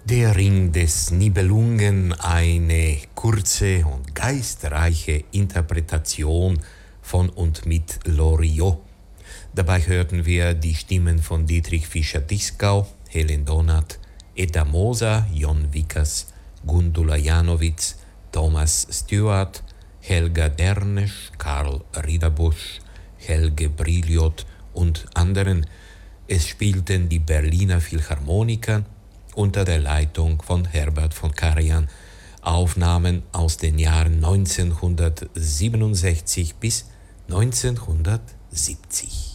Der Ring des Nibelungen, eine kurze und geistreiche Interpretation von und mit Loriot. Dabei hörten wir die Stimmen von Dietrich Fischer-Dieskau, Helen Donath, Edda Moser, Jon Vickers, Gundula Janowitz, Thomas Stewart, Helga Dernesch, Karl Riederbusch, Helge Brilliot und anderen. Es spielten die Berliner Philharmoniker unter der Leitung von Herbert von Karajan Aufnahmen aus den Jahren 1967 bis 1970.